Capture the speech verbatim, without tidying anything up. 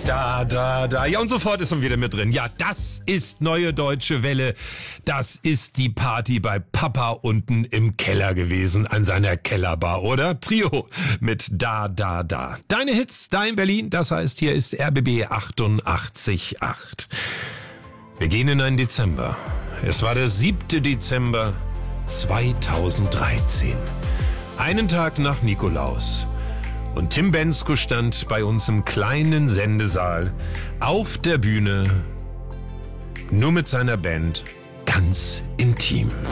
Da, da, da. Ja, und sofort ist man wieder mit drin. Ja, das ist Neue Deutsche Welle. Das ist die Party bei Papa unten im Keller gewesen, an seiner Kellerbar, oder? Trio mit Da, da, da. Deine Hits, da in Berlin. Das heißt, hier ist R B B achtundachtzig Komma acht. Wir gehen in einen Dezember. Es war der siebte Dezember zweitausenddreizehn. Einen Tag nach Nikolaus. Und Tim Bendzko stand bei uns im kleinen Sendesaal auf der Bühne, nur mit seiner Band, ganz intim.